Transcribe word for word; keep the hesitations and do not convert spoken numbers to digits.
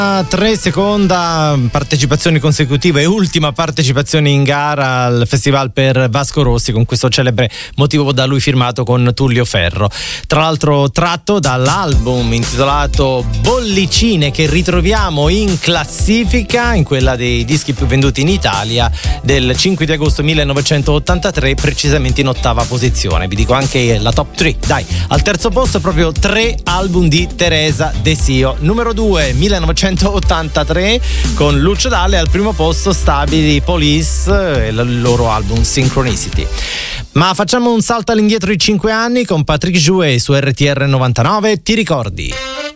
Tre seconda partecipazioni consecutive e ultima partecipazione in gara al festival per Vasco Rossi, con questo celebre motivo da lui firmato con Tullio Ferro, tra l'altro tratto dall'album intitolato Bollicine, che ritroviamo in classifica, in quella dei dischi più venduti in Italia, del cinque di agosto millenovecentottantatré, precisamente in ottava posizione. Vi dico anche la top tre, dai. Al terzo posto proprio tre album di Teresa Desio. Numero due millenovecentottantatré con Lucio Dalla, e al primo posto stabili Police e il loro album Synchronicity. Ma facciamo un salto all'indietro di cinque anni con Patrick Jouet su R T R novantanove. Ti ricordi?